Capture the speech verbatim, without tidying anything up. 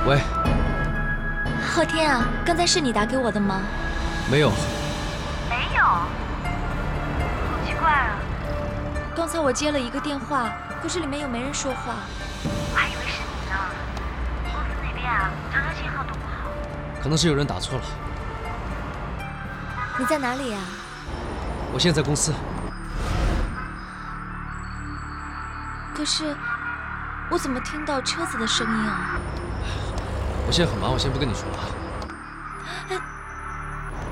喂， 昊天啊，刚才是你打给我的吗？ 没有。 没有？好奇怪啊！ 刚才我接了一个电话，可是里面又没人说话。 我还以为是你呢。公司那边啊，常常信号都不好。 可能是有人打错了。 你在哪里呀？ 我现在在公司。 可是我怎么听到车子的声音啊？ 我现在很忙，我先不跟你说了。